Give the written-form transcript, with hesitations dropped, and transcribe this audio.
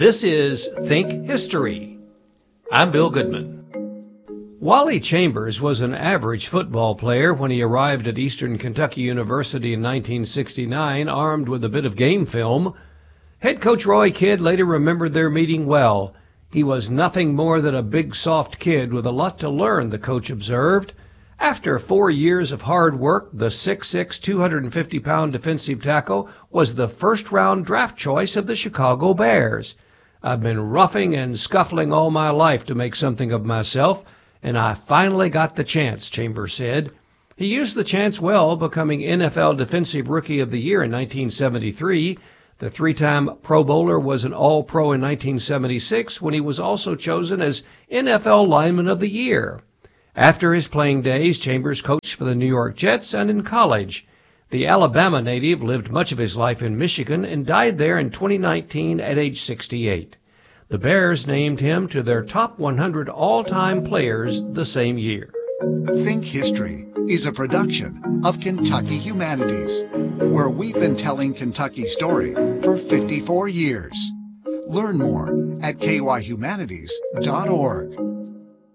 This is Think History. I'm Bill Goodman. Wally Chambers was an average football player when he arrived at Eastern Kentucky University in 1969, armed with a bit of game film. Head coach Roy Kidd later remembered their meeting well. He was nothing more than a big, soft kid with a lot to learn, the coach observed. After 4 years of hard work, the 6'6", 250-pound defensive tackle was the first-round draft choice of the Chicago Bears. I've been roughing and scuffling all my life to make something of myself, and I finally got the chance, Chambers said. He used the chance well, becoming NFL Defensive Rookie of the Year in 1973. The three-time Pro Bowler was an All-Pro in 1976 when he was also chosen as NFL Lineman of the Year. After his playing days, Chambers coached for the New York Jets and in college. The Alabama native lived much of his life in Michigan and died there in 2019 at age 68. The Bears named him to their top 100 all-time players the same year. Think History is a production of Kentucky Humanities, where we've been telling Kentucky's story for 54 years. Learn more at kyhumanities.org.